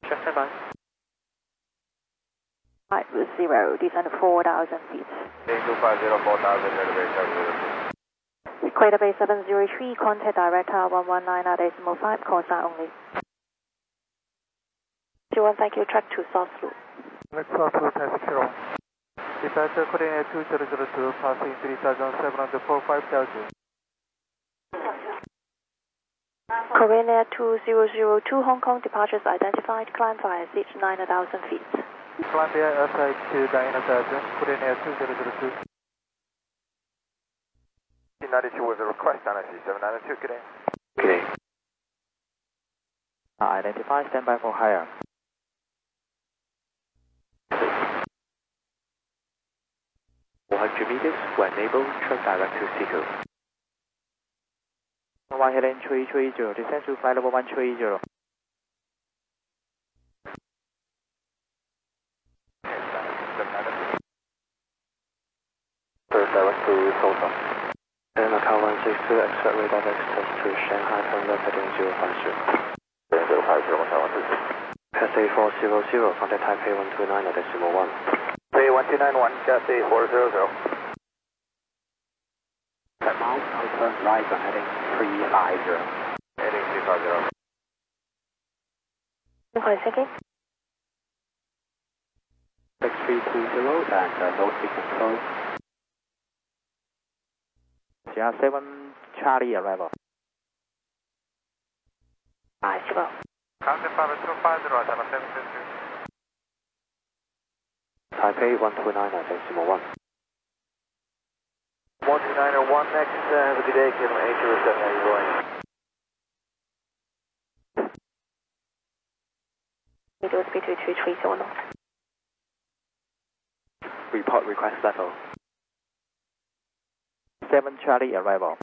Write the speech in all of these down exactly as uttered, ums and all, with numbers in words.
Check stand by. Right, with zero, descend four thousand feet. two five zero, four thousand, database seven zero two. Equator Bay seven zero three, contact director one one nine at decimal five, call sign only. zero one, thank you, track to South Loop. Vector two, taxi kilo. Departure coordinate two zero zero two, passing three thousand seven hundred four, five thousand. Korean Air two zero zero two, Hong Kong, departures identified, climb via seat nine thousand feet. Columbia Airflight to nine thousand, Korean Air two zero zero two. ninety-two with a request on I C seven ninety-two, good day. Good day. Uh, identify, stand by for higher. four hundred meters, when able, track direct to Seagull. one heading three three zero, descend to flight level one three zero. Direct to Seoul. And Macau one six two, exit radar access to Shanghai, contact heading zero five zero. zero five zero, Macau one six two. Cathay four zero zero, contact Taipei one two nine at decimal one. Taipei one two nine one, Cathay four zero zero. Set mount, Alpha, rise on heading three five zero. Heading three five zero. Okay, thinking. six three two zero, and uh, no speed control. Sierra seven, Charlie arrival. Five zero. Contact five two five zero, seven seven two two. Taipei one two nine at decimal one. one two nine oh one next, uh, have a good day, Kim eight zero seven, how are you going? Radio speed two two three zero knot. Report request level. seven Charlie arrival.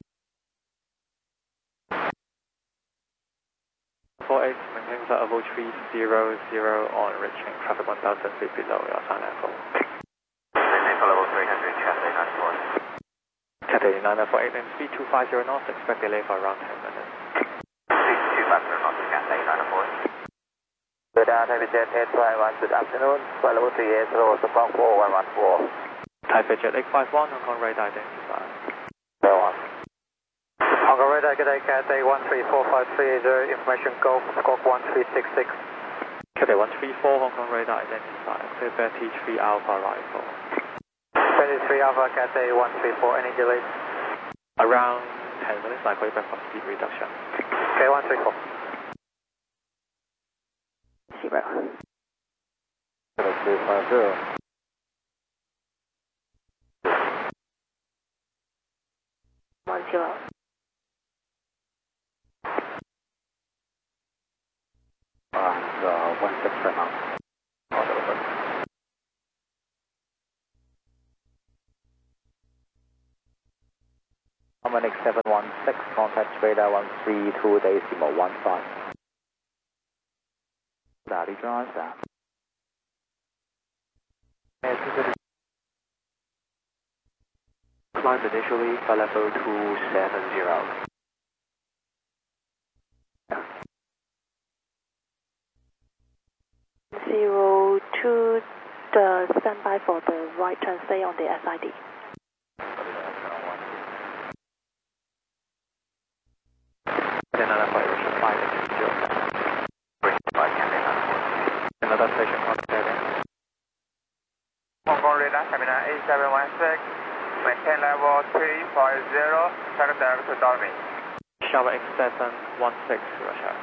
four eight, maintain flight level three zero zero on reaching traffic one thousand feet below your sign level. Maintain flight level three hundred, Cathay nine four. Cathay nine four eight and speed two five zero knots, expect delay for around ten minutes. Speed two five zero knots, Cathay nine four. Good down, Taipei Jet eight five one, good afternoon. Flight level three eight zero, support four one one four. Taipei Jet eight five one, Hong Kong radar identified. Go on. Hong Kong radar, good day, Cathay one three four five three eight zero, information go, squawk one three six six. Cathay one three four, Hong Kong radar identified, clear Betty three Alpha arrival. twenty-three Alpha, Cathay one three four, any delays? Around ten minutes, I call you back for speed reduction. Okay, one three four. Zero. three five zero. One zero. And uh, one six right now. Harmonic seven one six, contact radar one three two decimal one five. Daddy drives that. Climb initially, flight level two seven zero. Zero two, the standby for the right turn, stay on the S I D. Another station contact. Hong Kong radar, Camina eight seven one six, maintain level three five zero, track direct to Darwin. Shower X seven one six, Russia.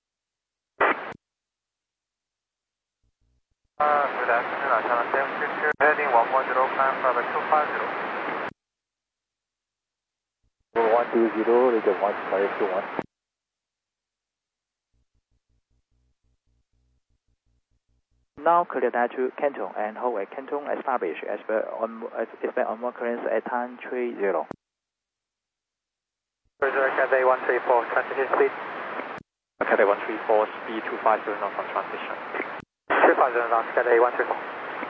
Uh, good afternoon, I seven seven two two, heading one one zero, climb five two five zero. one two zero, region one five two one. Now clear that to Canton and hold at Canton establish as per on expect onboard clearance at time three zero. Reserve Cathay one three four, transition speed. Cathay one three four, speed two five zero knots on transition. two five zero knots, Cathay one three four.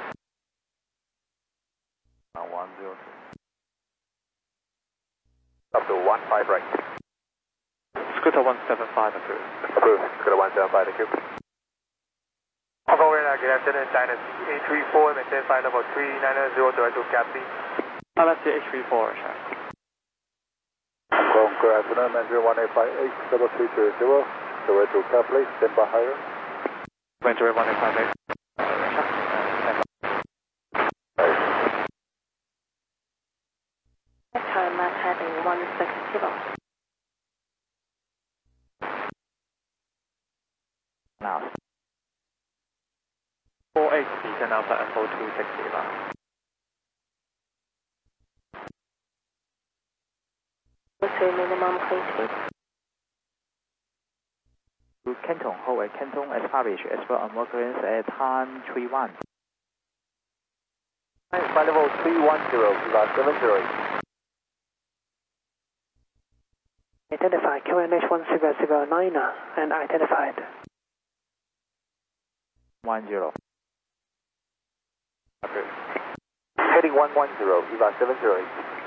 Uh, one zero two. Up to one five right. Scooter one seven five approved. Approved. Scooter one seven five, thank you. good afternoon, Dynasty A three four, maintain flight level three nine zero, direct to Gap B. Dynasty H three four, sir. Hong Kong, good afternoon, Mandarin one eight five eight, double three zero zero, direct to Gap B, stand by higher. Mandarin one eight five eight. Tarmac heading one six zero. Now. four eight, descend Alpha F O two six zero. To minimum clean speed. To Canton, hold at Canton, establish as well on clearance at time three one. Flight level three one zero, last seven zero. Identify Q N H one zero zero nine and identified. one zero. Okay. Heading one one zero, last seven zero.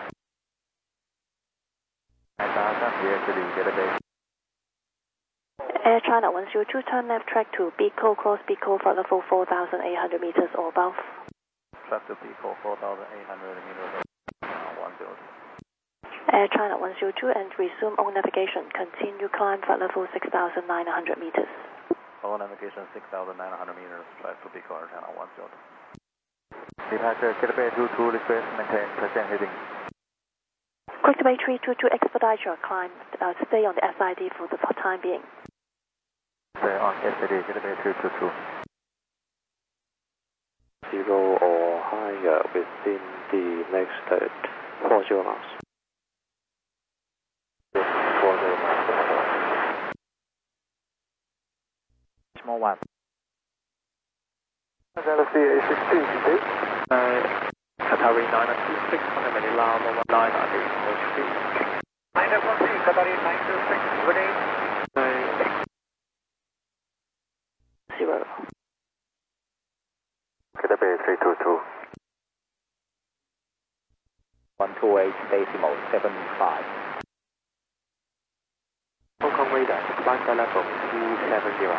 Air China one zero two, turn left track to Bico, cross Bico for level four thousand eight hundred meters or above. Track to Bico, four thousand eight hundred meters, uh, one zero two. Air China one zero two and resume on navigation. Continue climb for level six thousand nine hundred meters. All navigation six thousand nine hundred meters, track to Bico, Air China one zero two. Departure, Gateway two two, request maintain present heading. Gateway three two two, expedite your climb. Uh, stay on the S I D for the time being. Stay on S I D, Gateway two two two. Zero or higher within the next uh, four zero miles. four zero miles. Small one. Galaxy A sixteen, today. Uh, Qatari nine two six, one minute Lama one nine eight H three. nine one three, Qatari nine two six, good day. Zero. Gateway three two two. one two eight decimal seven five. Hong Kong radar, flight level two seven zero.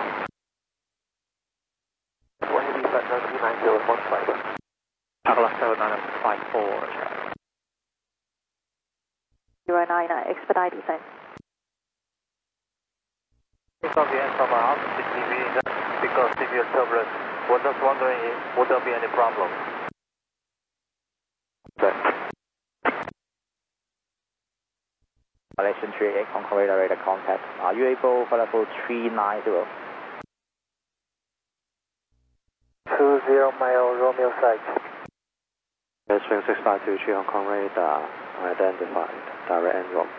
one eighty flight two nine zero one five. Pagla seven nine five four, sir. Zero nine nine, expedite descent. It's on the end of our house, the T V because severe turbulence. We're just wondering, would there be any problem? Malaysian three eight, Hong Kong radar radar contact. Are you able for level three nine zero? two zero mile Romeo site. Airstream six five two three, Hong Kong radar identified. Direct and wrong.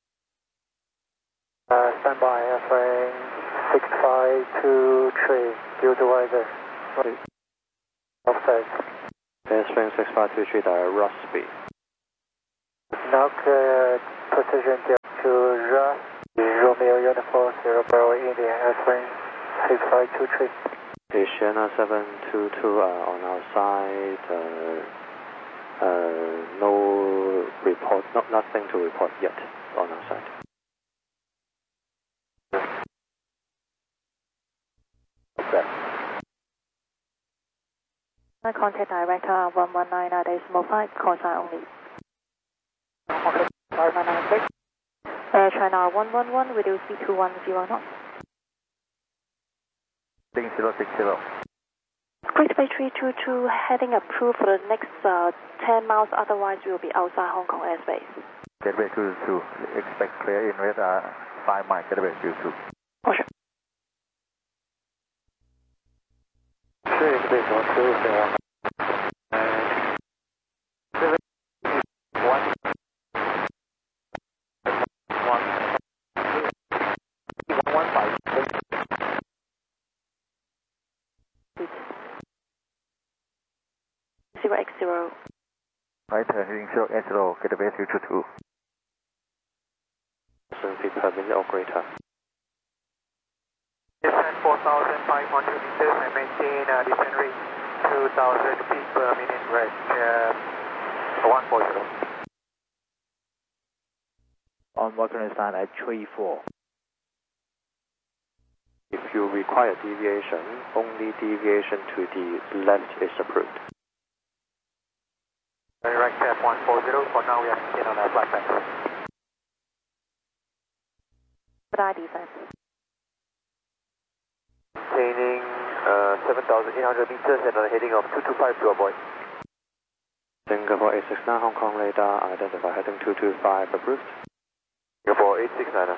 Uh, standby, airframe six five two three, due to weather. Offset. Airstream six five two three, direct rough speed. Now clear precision to R Romeo Uniform zero Bravo India, airframe six five two three. Asiana seven two two uh, on our side. Uh, uh, no report, not nothing to report yet on our side. Okay. Contact director one one nine decimal five, call sign only. Okay, five nine nine six. Air China one one one, reduce speed to one zero knots. zero six zero. Gateway three two two, heading approved for the next uh, ten miles, otherwise we will be outside Hong Kong airspace. Gateway two two two, expect clear in radar five miles, Gateway two two. Oh, sure. Sure, please, one two one. Zero X zero. Right, heading zero X zero, Gateway two two two. seven feet per minute or greater. Descend four thousand five hundred meters and maintain uh, descent rate two thousand feet per minute, right, uh, one four zero. On clearance line at three four. you require deviation, only deviation to the left is approved. Right, Cap one four zero, for now we are in on our flight path. Good I descent. Maintaining uh, seven thousand eight hundred meters and a heading of two two five to avoid. Singapore eight six nine, Hong Kong radar, identify heading two two five, approved. Singapore eight six nine.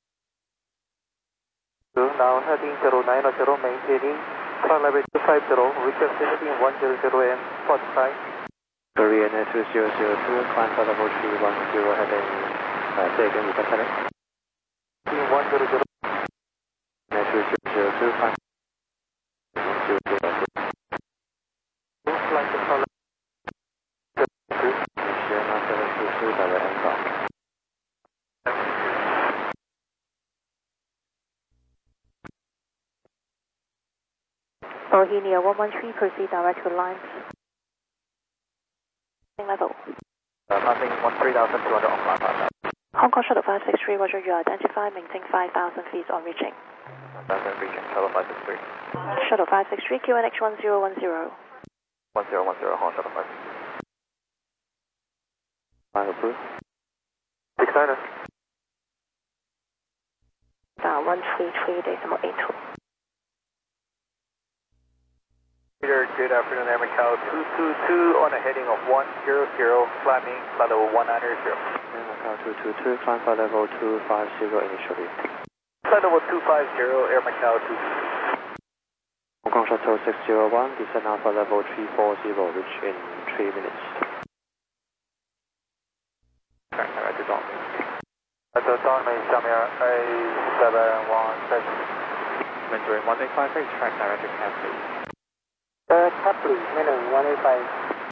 Now heading zero nine zero, maintaining climb level two five zero, request heading one zero zero and spot five. Korean Air two zero zero two, climb for level three one zero, heading, uh, say again, request heading. Heading one zero zero. Air two zero zero two, climb one zero zero two. Flight controller. Sierra seven two two, direct inbound. Bohemia one one three, proceed direct to lines. Level. Uh, passing thirteen thousand two hundred on climb path. Hong Kong Shuttle five six three, Roger, you identify, maintain five thousand feet on reaching. five thousand reaching, Shuttle five six three. Shuttle five six three, Q N H one zero one zero. one zero one zero, Hong Shuttle five six three. Five approved. six niner. Uh, one three three, decimal eight two. Peter, good afternoon, Air Macau two two two on a heading of one zero zero, climbing flight level one nine zero. Air Macau two two two, climb for level two five zero initially. Flight level two five zero, Air Macau two two two. Hong Kong Shuttle six zero one, descend now for level three four zero, reach in three minutes. Track direct to Dawn. At the dawn, main Samir A seven one seven. Mandarin one eight five eight, track direct to Cathay. Uh, Tapley, minimum one eight five.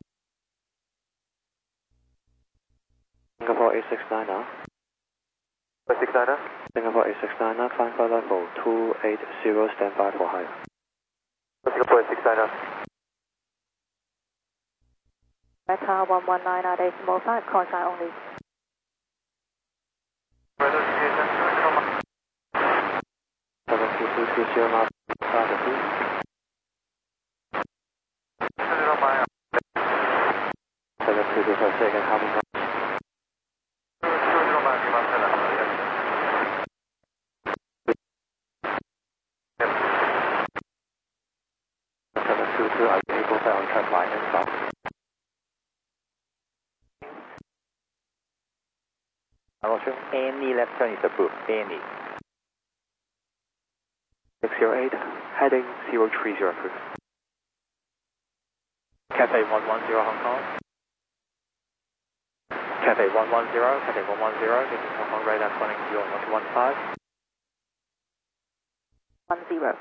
Singapore eight six nine now. six niner. Singapore eight six nine now, climb for level two eight zero, stand by for high. Singapore six niner. Meta one one nine, decimal five, call sign only. seven two two two zero now, start approved. seven two two five, second, how many? seven two two, are you able to on track line and stop? Roger, any left turn is approved, any. six zero eight, heading zero three zero approved. Cathay one one zero Hong Kong. Cathay one one zero, Cathay one one zero, this is Hong Kong radar calling you on one one five. one zero.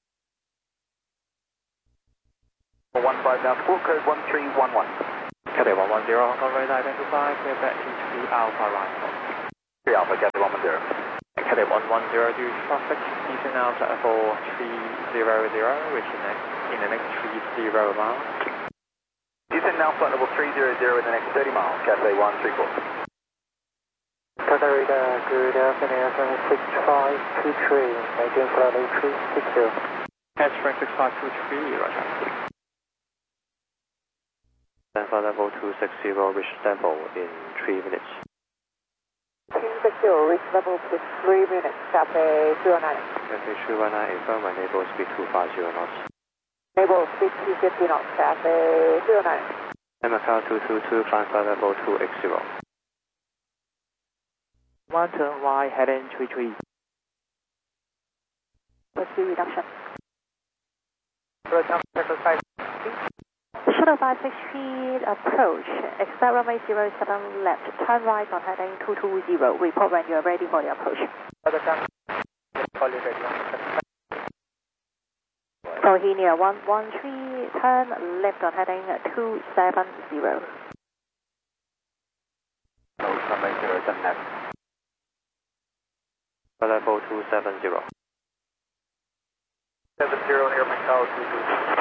one five now, full code one three one one. Cathay one one zero, Hong Kong radar identify, clear back to three Alpha line. three Alpha, Cathay one one zero. Cathay one one zero, due traffic, easing out for three zero zero, which is next, in the next three zero miles. Descend now flight level three zero zero in the next thirty miles, Cathay one three four. Qatar radar, good afternoon, seven six five two three, maintain flight level three six zero. Catch Frank six five two three, Roger. Stand for level two six zero, reach Istanbul in three minutes. two six zero, reach level for three minutes, Cathay two oh nine. Cathay three one nine, affirm, enable speed two five zero knots. Enable speed two fifty knots, Cathay two oh nine. Air Macau two two two, climb for level two eight zero. One turn right, heading three three. Speed reduction. Shuttle Shuttle five six three, approach, expect runway zero seven left, turn right on heading two two zero, report when you are ready for the approach. Bohemia one one three, turn left on heading two seven zero. Runway zero seven left. For level two seven zero. seven zero, Air Macau two two two.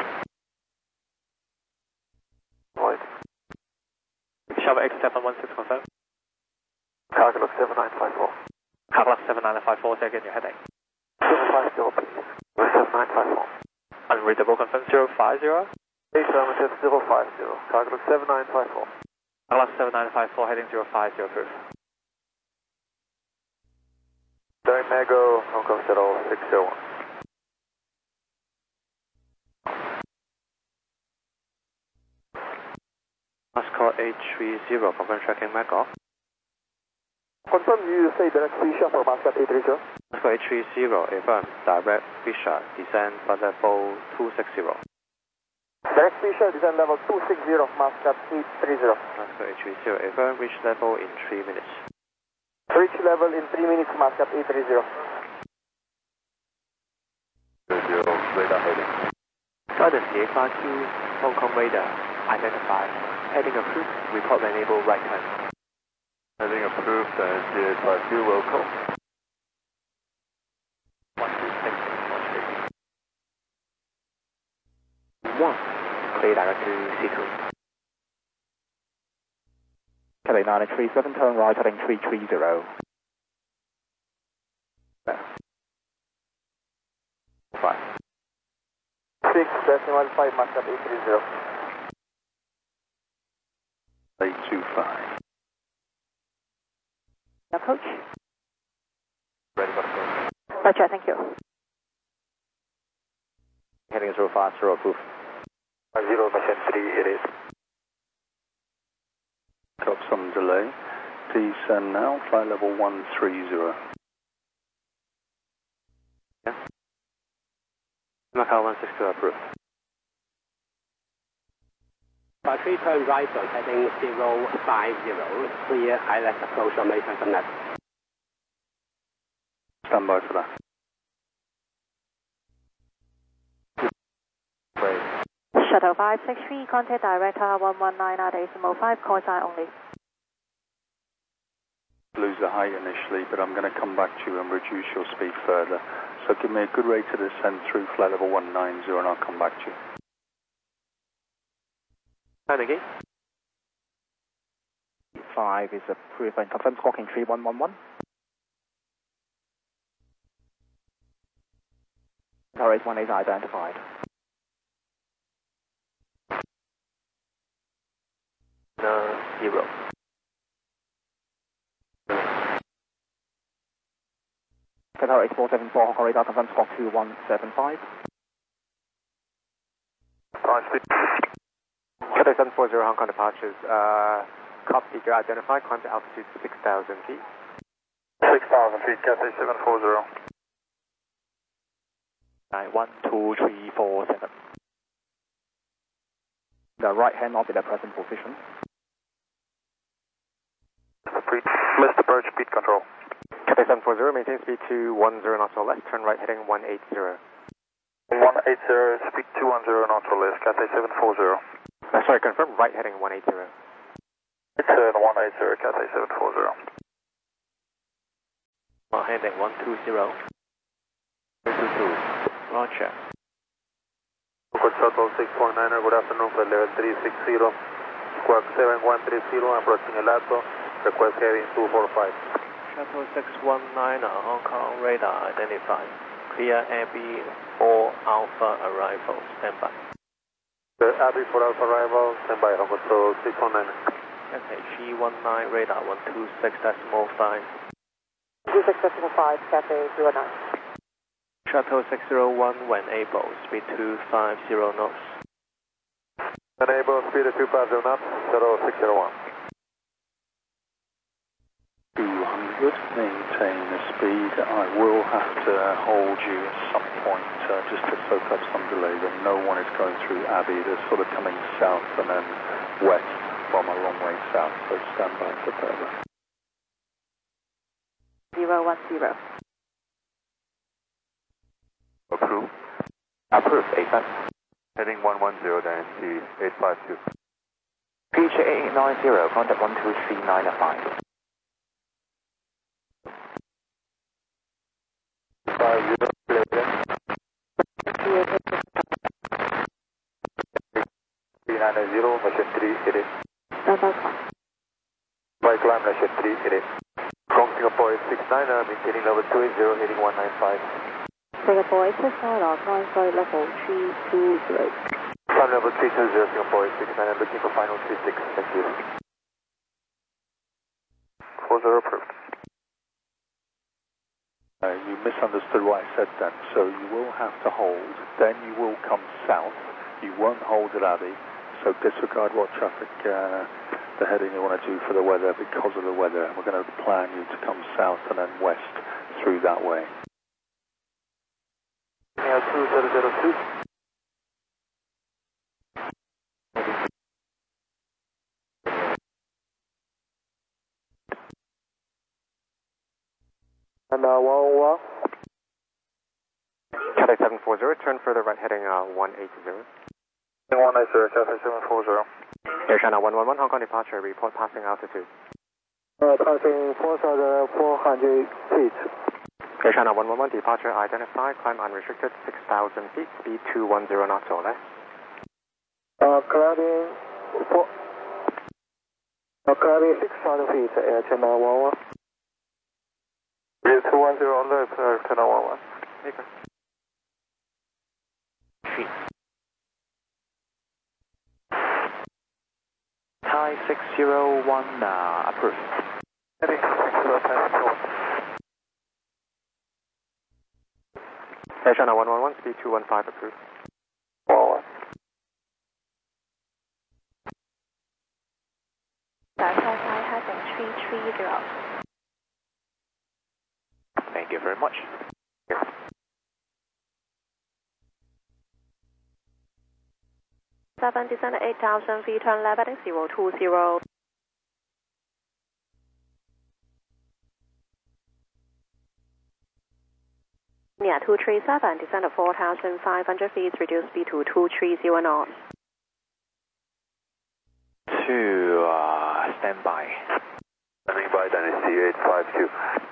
Void. Shuttle X seven one six confirm. Cargo look seven nine five four. Cargo seven nine five four, say again your heading. seven five zero, please. read double confirm zero five zero. Affirmative zero five zero. Target seven nine five four. Target seven nine five four heading zero five zero, proof. Darren Mago, Hong Kong Shuttle six zero one. Mascot eight three zero, confirm tracking Mago. Confirm you say direct Fisher for Mascot eight three zero. Mascot eight three zero, affirm direct Fisher, descend flight level two six zero. Direct Fisher, descend level two six zero, Mascot eight three zero. Mascot eight three zero, affirm reach level in three minutes. Reach level in three minutes, Mascot eight three zero. Zero, radar heading. Guidance eight five two, Hong Kong radar, identified. Heading approved, report when able, right time. Heading approved, and D eight five two, welcome. one two six, one three. one, clear direct to C two. Kelly nine three seven, turn right heading three three zero. Five. six, decimal five, Mascot eight three zero. eight two five. Approach. Ready for approach. Roger, thank you. Heading zero five zero, approved. Zero, Mission three, it is. Got some delay. Descend now, flight level one three zero. Yeah. Macau one six two, approved. For three turn right, so heading zero five zero, clear I L S approach on Mason from that. Stand by for that. Shuttle five six three, contact director one one nine at decimal five, call sign only. Lose the height initially, but I'm going to come back to you and reduce your speed further. So give me a good rate of descent through flight level one nine zero and I'll come back to you. Turn again. five is approved and confirm squawking three one one one. Tower eight one eight identified. No, zero. Tower eight four seven four, Hong Kong radar, confirm squawk two one seven five. Cathay seven four zero, Hong Kong departures. Uh, copy, you identified, climb to altitude six thousand feet. six thousand feet, Cathay seven four zero. Nine one two three four seven. The right hand off in the present position. Mister Birch, speed control. Cathay seven four zero, maintain speed two one zero knots or less, turn right heading one eight zero. one eight zero, speed two one zero knots or less, Cathay seven four zero. Uh, sorry, confirm right heading one eight zero. It's uh, one eight zero, Cathay seven four zero. Well, heading one two zero. two two two. Roger. Good Shuttle six four nine, good afternoon, for level three six zero. Squawk seven one three zero, approaching El Alto, request heading two four five. Shuttle six one nine, Hong Kong radar identified. Clear Abbey for Alpha arrival, standby. The Abbey for Alpha arrival, standby, Hong Kong Shuttle six one nine. Cathay G one nine radar one two six decimal five. two six decimal five, Cathay zero nine. Shuttle six zero one when able, speed two five zero knots. Enable speed two five zero knots, Shuttle six zero one. two hundred, maintain the speed. I will have to hold you at some point uh, just to soak up some delay. But no one is going through Abbey. They're sort of coming south and then west from a long way south. So stand by for further. zero one zero. Approved. Approved, eight five. Heading one one zero, then C eight five two. P H eight nine zero, contact one two three nine five. Five zero, three nine zero, mission three, it is. No, that's fine. By climb, mission three, it is. From Singapore eight six nine, uh, maintaining level two eight zero, heading one nine five. Singapore eight six nine or climb flight level three two zero. Climb level three two zero, Singapore eight six nine, I'm looking for final two six, thank you. four zero approved. Uh, you misunderstood what I said then. So you will have to hold, then you will come south. You won't hold at Abbey, so disregard what traffic, uh, the heading you want to do for the weather because of the weather. We're going to plan you to come south and then west through that way. Yeah, two zero zero two. And uh, one one. Cathay seven four zero, turn further right heading uh, one eight zero. one eight zero, Cathay seven four zero. Air China one one one, Hong Kong departure, report passing altitude. Uh, passing four thousand four hundred feet. Air China one one one, departure identified, climb unrestricted six thousand feet, speed two one zero knots or less. Uh, climbing four. Uh, climbing six thousand feet, Air China one one. Yeah, two one zero on left, Air China one one. Maker. Thai six zero one, uh, approved. Heading six zero four. Air China one one one, speed two one five approved. one one. Thai heading three three zero. Thank you very much. seven, descend eight thousand feet, turn left heading zero two zero. Yeah, two three seven, descend four thousand five hundred feet, reduce speed to two three zero knots. Two, uh, stand by. Standing by, Dynasty eight five two.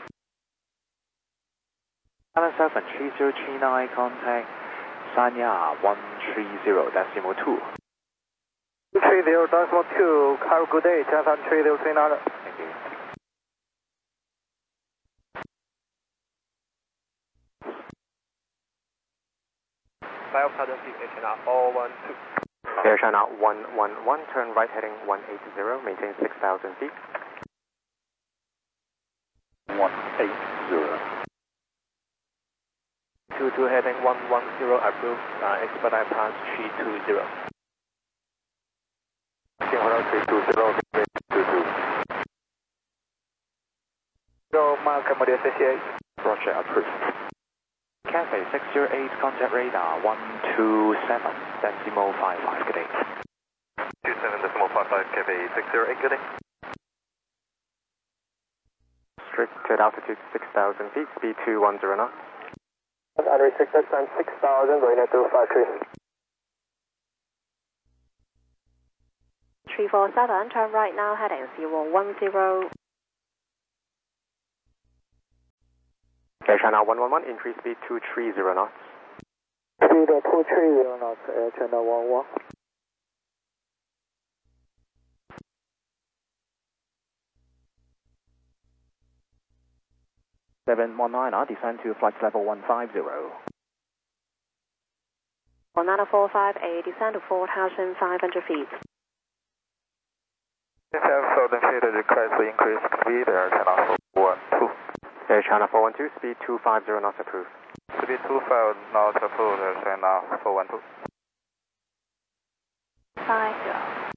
seven seven three zero three nine, contact Sanya one three zero, decimal two. three zero decimal two, have a good day, Japan three zero three nine. Thank you. five thousand feet, Air China four one two. Air China one one one, turn right heading one eight zero, maintain six thousand feet. one eight zero. two two heading one one zero, approved, uh, expedite pass three two zero. Singapore three two zero, two two. Zero, mark Cambodia sixty-eight. Roger, approved. Cathay six zero eight, contact radar one two seven, decimal five five, good day. two seven decimal five five, Cathay six zero eight, good day. Restricted altitude six thousand feet, speed two one zero knots. Unrestricted time six thousand, going at two five three. three four seven, turn right now, heading zero one zero. Air China one one one, increase speed two three zero knots. Speed two three zero knots, Air China one one. seven one nine, uh, descend to flight level one five zero. one nine four five eight, descend to four thousand five hundred feet. seven thousand feet, request to increase speed, Air China four one two. Air China four one two, speed two five zero knots approved. Speed two five knots approved, Air China four one two. five zero.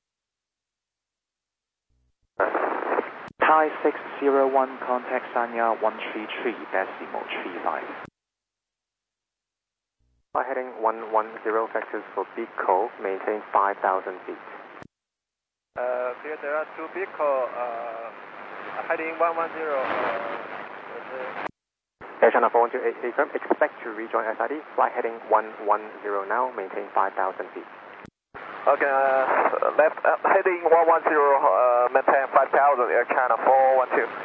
Thai six zero one, contact Sanya one three three, decimal three five. By heading one one zero, vectors for Biko, maintain five thousand feet. Uh, here there are two Biko, uh, heading one one zero. Uh, Air China four one two, confirm, expect to rejoin S I D, flight heading one one zero now, maintain five thousand feet. Okay, uh, left, uh, heading one one zero, uh, maintain five thousand, Air China four one two.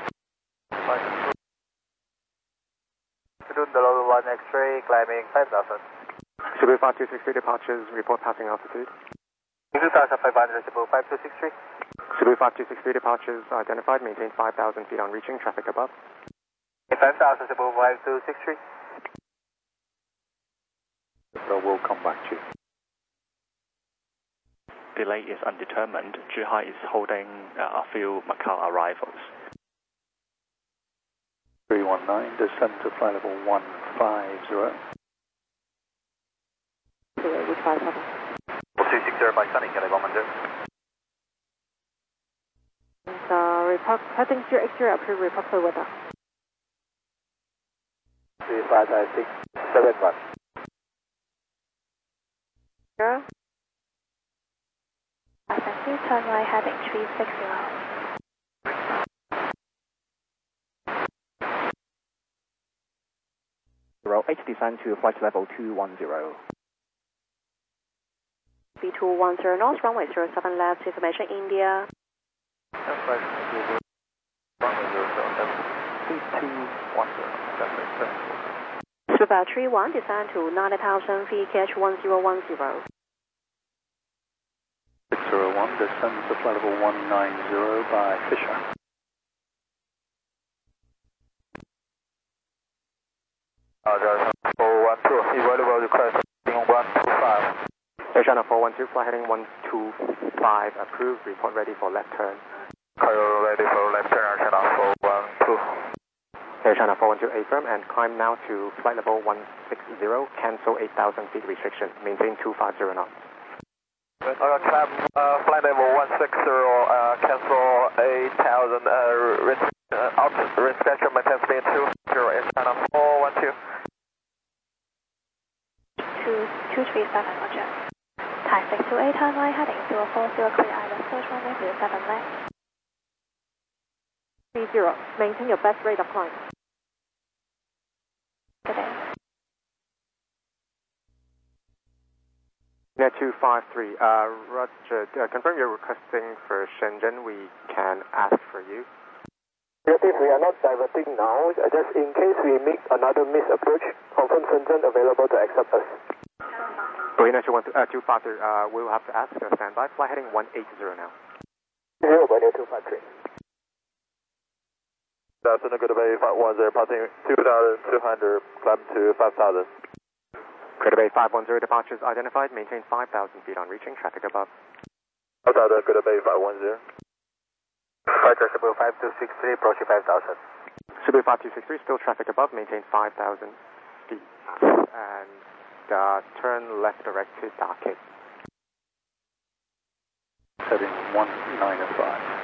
Student level one X-ray, climbing five thousand. Cebu five two six three, departures, report passing altitude. two thousand five hundred, Cebu five two six three. Cebu five two six three, departures identified, maintain five thousand feet on reaching, traffic above. five thousand, Cebu five two six three. So we'll come back to you. Delay is undetermined. Zhuhai is holding uh, a few Macau arrivals. three one nine, descend to flight level one five zero. Which five seven? two six zero by Sunny, Kelly one one zero. And uh, report, heading zero eight zero, approved, report for weather. three five five six seven one. Zero. Thank you, turn right heading three six zero. Zero H descend to flight level two one zero. B two one zero north, runway zero seven left, information India. That's right. Runway zero seven left. two one zero. That's right. Super three one, descend to ninety thousand feet, catch one zero one zero. six zero one, descend to flight level one nine zero by Fisher. Roger, four one two, available request one two five. Air China four one two, flight heading one two five, approved, report ready for left turn. Cairo ready for left turn, Air China four one two. Air China four one two, affirm, and climb now to flight level one six zero, cancel eight thousand feet restriction, maintain two five zero knots. Uh, climb, uh, flight level one six zero, uh, cancel eight thousand, uh, risk, uh, out, restriction, maintain speed two zero, Air China four one two. two two three seven, roger. Thai six two eight, turn right heading zero four zero, clear island, search runway zero seven left. three zero, maintain your best rate of climb. Good day. Net two five three, uh, Roger, uh, confirm you're requesting for Shenzhen, we can ask for you. Yes, if we are not diverting now, just in case we make another miss approach, confirm Shenzhen available to accept us. Okay, Net two five three, uh, we'll have to ask uh, standby, flight heading one eight zero now. Zero by two five three. That's in a good bay five one zero, passing two thousand two hundred, climb to five thousand. Crater Bay five one zero, departures identified, maintain five thousand feet on reaching, traffic above. five thousand, Crater Bay five one zero. Fighter Cebu five two six three, approaching five thousand. Cebu five two six three, still traffic above, maintain five thousand feet. And uh, turn left direct to Darkgate. Heading one nine five.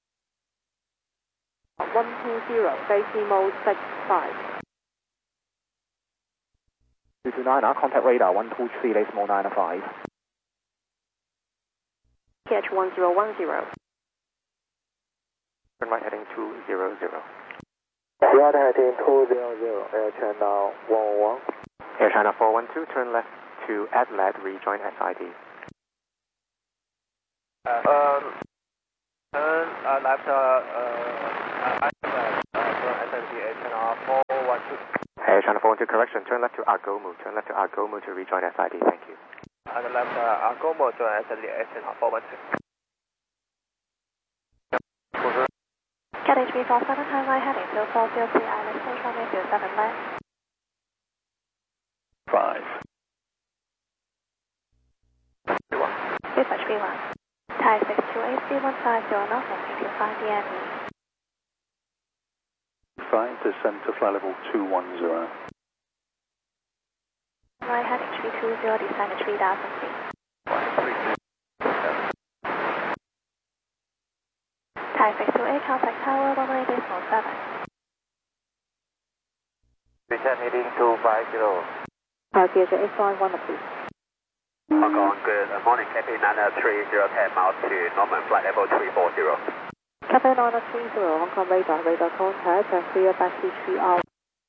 one two zero, base mode six five. two two nine, contact radar one two three, decimal nine five. Catch one zero one zero. Turn right heading two zero zero. Right heading two zero zero, Air China one one one. Air China four one two, turn left to Adelaide, rejoin S I D. Uh, um, turn uh, left, uh, uh, Adelaide, uh, turn S I D, Air China four one two. Air China four one two, correction, turn left to Agomu, turn left to Agomu to rejoin S I D, thank you. And left, uh, Agomu, turn S I D, Air China four one two. Cathay three four seven, turn right heading zero four zero, clear island, search runway zero seven left. Five. Super three one. Thai six two eight, three one five zero north, and two five D M E. Five, descend to flight level two one zero. Right heading three two zero, descend to three thousand feet. Thai six two eight, contact tower, runway decimal seven. Return heading two five zero. Uh, G H eight five one, please. Hong Kong, good morning, Cathay nine three zero, ten miles to Norman, flight level three four zero. Cathay nine three zero, Hong Kong radar, radar contact, and clear back to three hours.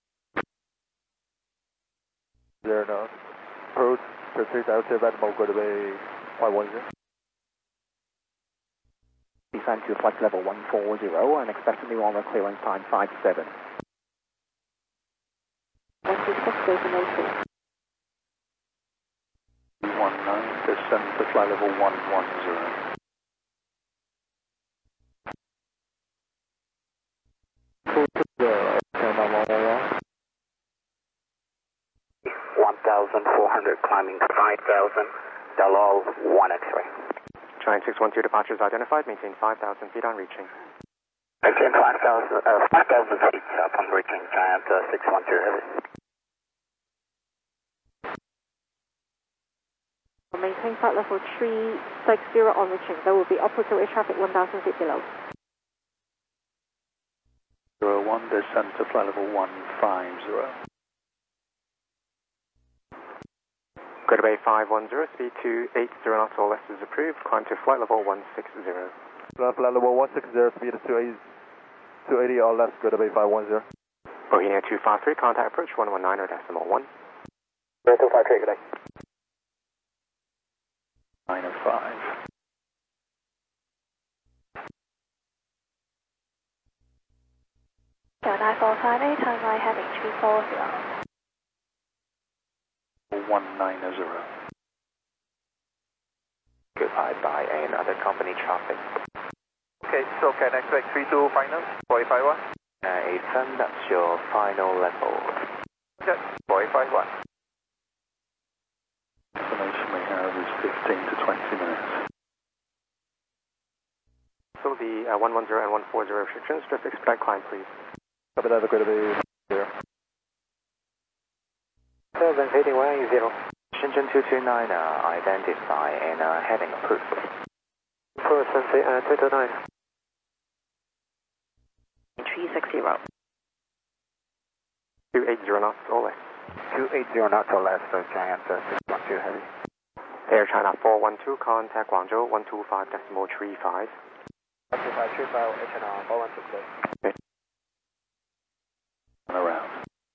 Zero knots. Approach, proceed out to Batmore, Crater Bay five one zero. Descend to flight level one four zero and expect a new on clearance time five seven. one two six, destination. one nine, descend to flight level one one zero. one thousand four hundred, climb climbing five thousand, Delol one X-ray. Giant six one two departures identified, maintain five thousand feet on reaching. Maintain five thousand, uh, five thousand feet upon reaching Giant uh, six one two heavy. Maintain flight level three six zero on reaching. There will be upward air traffic one thousand feet below. zero one, descend to flight level one five zero. Greater Bay five one zero, speed two eight zero knots or less is approved. Climb to flight level one six zero. Flight level one six zero, speed two eighty or less, Greater Bay five one zero. Bohemia two five three, contact approach one one nine or decimal one. two five three, good day. nine oh five. nine four five eight, turn right heading three four zero. one nine zero. Goodbye, bye, and other company traffic. Okay, so can I expect three two final, four eight five one? Uh, Ethan, that's your final level. Yes, four eight five one. Information we have is fifteen to twenty minutes. So the uh, one one zero and one four zero restrictions, just expedite climb please. Copy that, Greater Bay zero. seven eighty one zero. Shenzhen two two nine, uh, identify and uh, heading approved. four seven uh, two two nine. three six zero. two eight zero knots or less. two eight zero knots or less for Giant uh, six one two heavy. Air China four one two, contact Guangzhou one two five decimal three five. one two five three five, H N R four one two six. And around.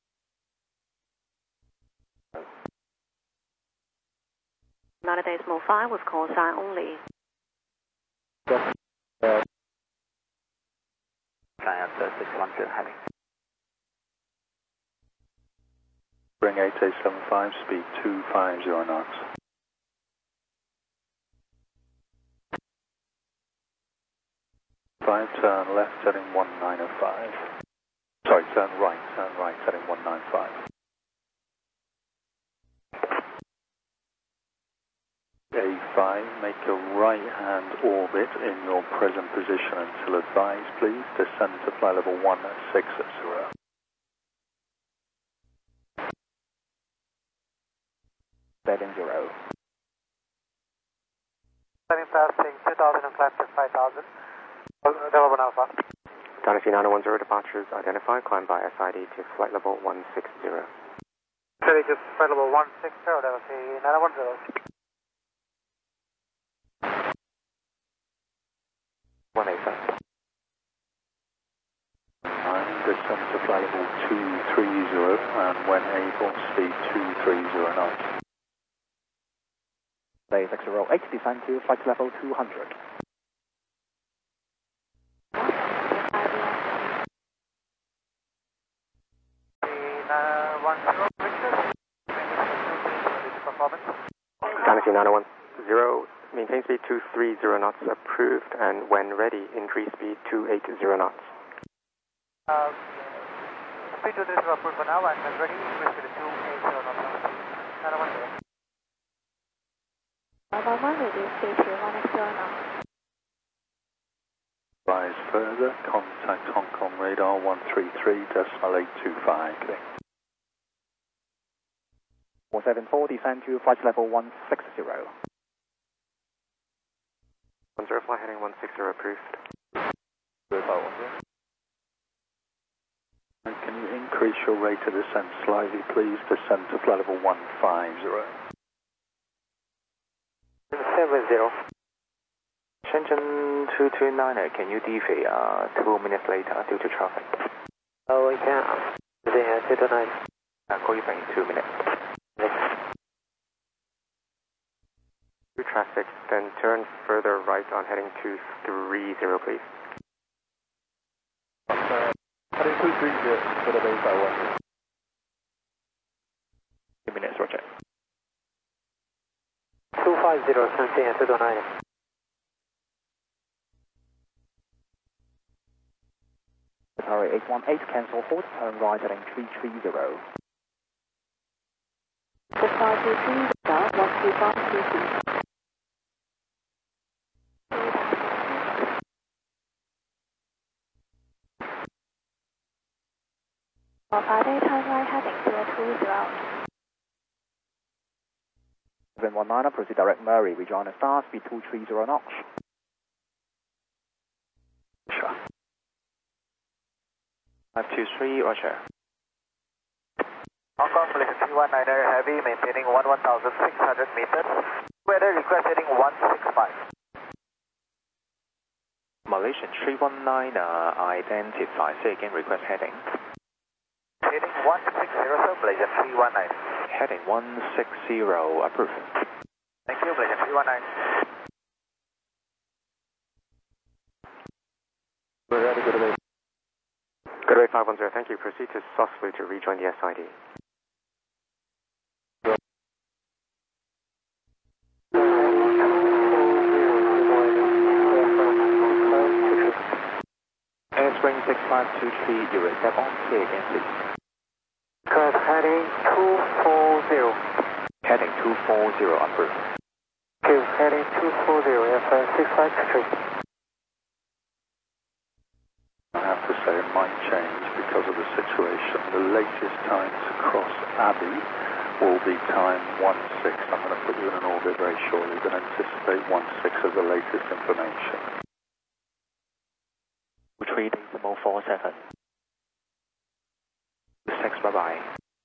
United Decimal five with call sign only. Giant uh, six one two heavy. Bring eight eight seven five, speed two five zero knots. five, turn left, heading one nine oh five. Sorry, turn right, turn right, heading one nine five. A five, make a right-hand orbit in your present position until advised, please. Descend to flight level one six zero. Seven zero. Setting passing two thousand and climb to five thousand. Delaware Alpha. Dynasty nine one zero departures identified, climb by S I D to flight level one six zero. Steady to flight level one six zero, that was the nine one zero. one eight seven. nine, descend to flight level two three zero, and when able, speed two three zero knots. Bay six zero eight, descend to flight level two hundred. Dynasty nine one zero, maintain speed two three zero knots approved, and when ready, increase speed two eight zero knots. Uh, speed two three zero approved for now, and when ready, increase speed two eight zero knots. nine one zero. one one one, reduce speed to one X zero knots. Rise further, contact Hong Kong radar one three three decimal eight two five. four seven four, descend to flight level one six zero. one zero flight heading one six zero approved. Can you increase your rate of descent slightly, please? Descend to flight level one five zero. seven zero. Shenzhen two two nine, can you deviate uh, two minutes later due to traffic? Oh, we can. Today, two two nine. I'll call you back in two minutes. Through traffic, then turn further right on heading two three zero, please. Heading two three zero, Greater Bay five one zero. Two minutes, roger. two five zero, Shenzhen two two nine. Sorry, eight one eight, cancel hold, turn right heading three three zero. Goodbye, two three zero. two four two two. For Friday, turn right heading zero two zero. seven one nine, proceed direct Murray, rejoin the star, speed two three zero knots. Sure. five two three, roger. Hong Kong, Malaysia three one niner, heavy, maintaining one one thousand six hundred meters. Weather request heading one six five. Malaysian three one nine, uh, identify, say again, request heading. Heading one six zero, sir, Malaysia three one nine. Heading one six zero, approved. Thank you, Malaysia three one nine. We're ready, good away. Good away five one zero, thank you. Proceed to successfully to rejoin the S I D. Airspring six five two three, you will step on, say again, please. Correct, heading two four zero. Heading two four zero, approved. Okay, heading two four zero, F six five two three. I have to say it might change because of the situation. The latest time to cross Abbey will be time one six. I'm going to put you in an orbit very shortly, but anticipate one six as the latest information. three decimal four seven. six, bye-bye.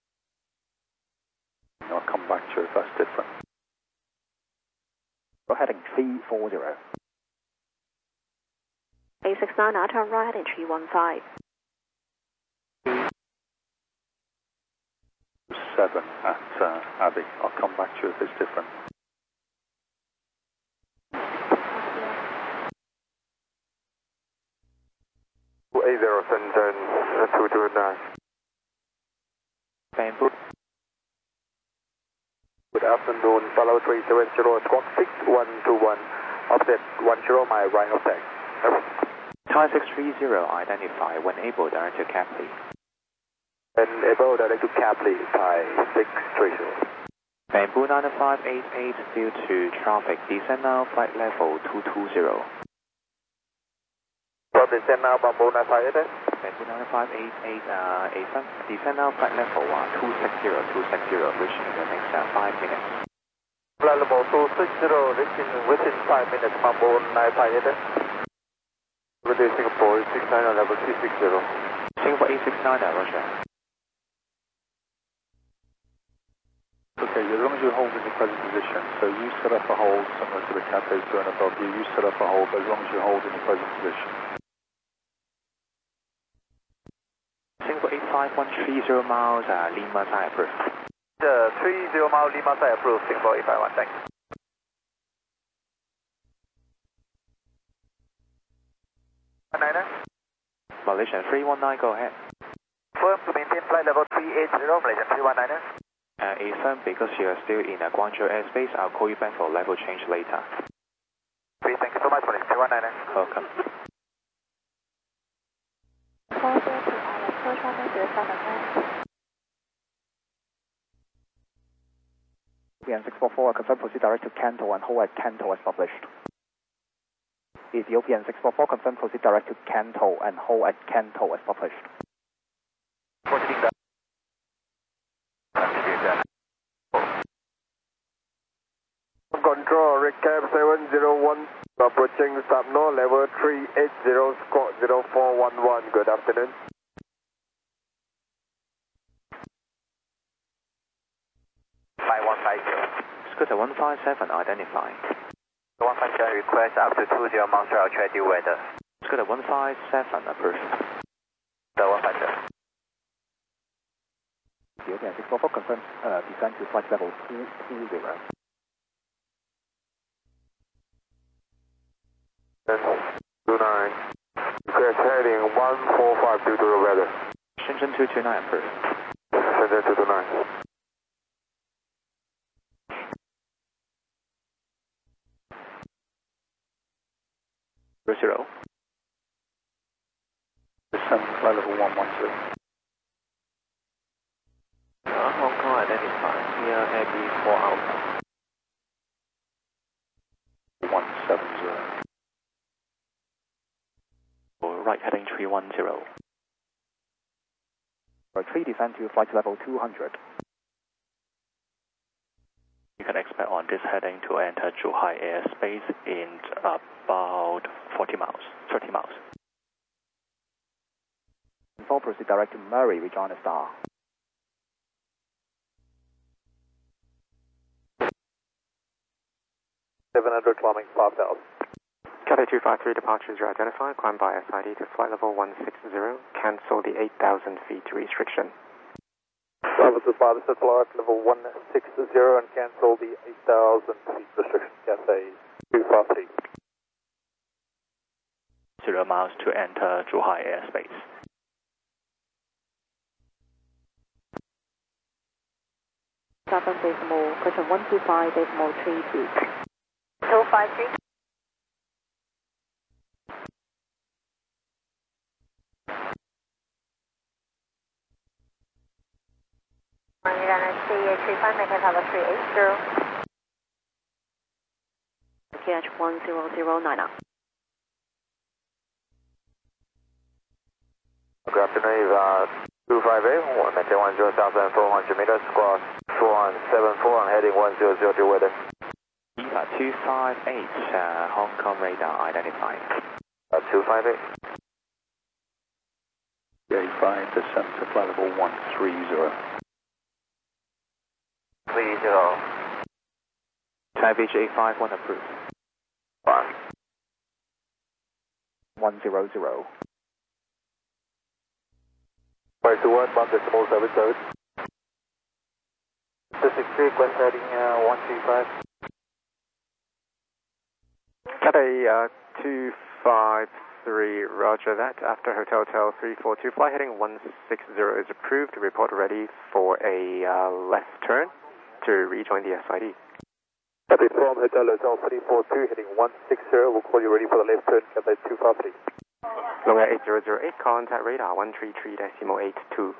I'll come back to you if that's different. We're heading three four zero. A six nine, now turn right heading three one five. seven at uh, Abbey. I'll come back to you if it's different. eight zero, Shenzhen two two nine. Bamboo. Good afternoon, follow three seven zero, squawk six one two one, offset one zero, my right of deck. Thai six three zero, identify, when able, direct to Capley. And able direct to Capley, Thai six three zero. Bamboo nine five eight eight, due to traffic, descend now, flight level two two zero. So descend now, Bamboo nine five eight eight. Bamboo nine five eight eight, uh, descend now, flight level uh, two six zero, two six zero, reaching in the next uh, five minutes. Flight level two six zero, reaching within five minutes, Bamboo nine five eight eight. Ready Singapore six nine level three six zero. Singapore eight six nine, roger. Okay, as long as you hold in the present position, so you set up a hold similar to the Cathay two and above you, you set up a hold as long as you hold in the present position. Singapore eight five one three zero miles, uh, Lima side approved. The three zero mile Lima side approved, Singapore eight five one, thanks. Niner. Malaysian three one nine, go ahead. Firm to maintain flight level three eight zero, Malaysian three one niner. Uh, affirm, because you are still in uh, Guangzhou airspace, I'll call you back for level change later. Please, thank you so much, Malaysian three one niner. Welcome. four zero two, Island, approach one zero seven left. V N six four four, confirm proceed direct to Kanto and hold at Kanto as published. Ethiopian six four four, confirm proceed direct to Kanto and hold at Kanto as published. Proceeding down. Control, recap seven zero one, approaching Subno, level three eight zero, squawk zero four one one, good afternoon. five one five zero. Scooter one five seven, identify. one five seven request up to two zero miles per hour, check due weather. Scooter one five seven, approved. The one five seven. Ethiopian six four four, confirm uh, descend to flight level two two zero. two nine. Request heading one four five due to the weather. Shenzhen two two nine, approved. Shenzhen two two nine. Zero zero. Descend flight level one one two. Uh, Hong Kong identify, here Abbey four Alpha. seven zero. Right heading three one zero. three descend to flight level two hundred. You can expect on this heading to enter Zhuhai airspace in about forty miles, thirty miles. four proceed direct to Murray, rejoin the star. seven hundred climbing five thousand. Cathay two five three departures are identified. Climb by S I D to flight level one sixty. Cancel the eight thousand feet restriction. Bravo to five, set flight level one sixty and cancel the eight thousand feet restriction. Cathay two five three. Zero miles to enter Zhuhai airspace. seven decimal, question one two five decimal three two. two five three. You're going to see a three five, maintain level three eight zero. K H one zero zero nine up. Good afternoon, uh, two five eight, maintain one zero thousand four hundred meters, squawk four one seven four, I'm heading one zero zero two weather. Eva two five eight, uh, Hong Kong radar identified. Uh, two five eight. A five, descent to flight level one three zero. three zero. Taipei J five one approved. One. one zero zero. five two one, one decimal seven seven. Pacific Creek, west heading uh, one three five. Cathay uh, two five three, roger that. After Hotel Hotel three four two, flight heading one sixty is approved. Report ready for a uh, left turn to rejoin the S I D. Cathay from Hotel Hotel three four two, heading one sixty, we'll call you ready for the left turn, Cathay two five three. Long Air eight zero zero eight, contact radar one three three decimal eight two.